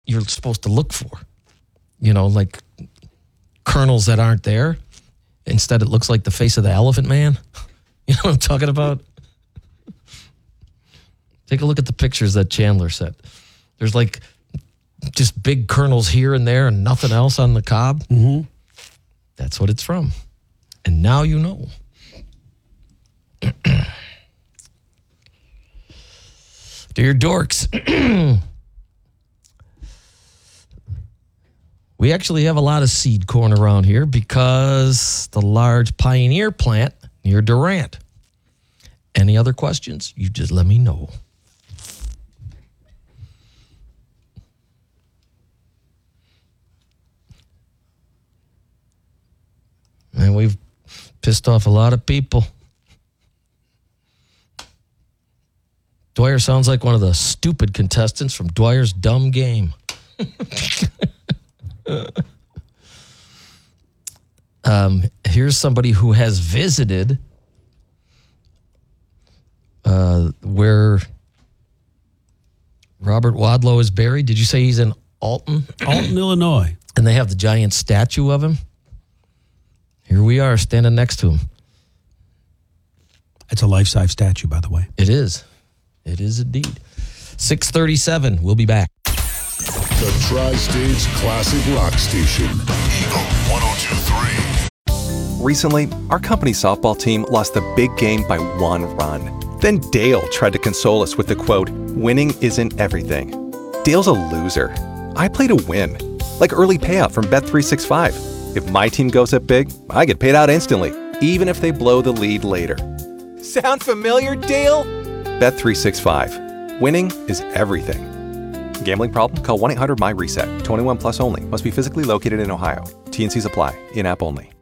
you're supposed to look for. Like kernels that aren't there. Instead, it looks like the face of the Elephant Man. You know what I'm talking about? Take a look at the pictures that Chandler sent. There's like just big kernels here and there and nothing else on the cob. Mm-hmm. That's what it's from. And now you know. Dear dorks, we actually have a lot of seed corn around here because the large Pioneer plant near Durant. Any other questions? You just let me know. And we've pissed off a lot of people. Dwyer sounds like one of the stupid contestants from Dwyer's Dumb Game. Here's somebody who has visited where Robert Wadlow is buried. Did you say he's in Alton? Alton, Illinois. And they have the giant statue of him. Here we are standing next to him. It's a life-size statue, by the way. It is. It is indeed. 6:37. We'll be back. The Tri-State's classic rock station. Eagle 102.3. Recently, our company softball team lost the big game by 1 run. Then Dale tried to console us with the quote, "Winning isn't everything." Dale's a loser. I play to win. Like early payout from Bet365. If my team goes up big, I get paid out instantly, even if they blow the lead later. Sound familiar, Dale? Bet365. Winning is everything. Gambling problem? Call 1-800-MY-RESET. 21 plus only. Must be physically located in Ohio. T&Cs apply. In-app only.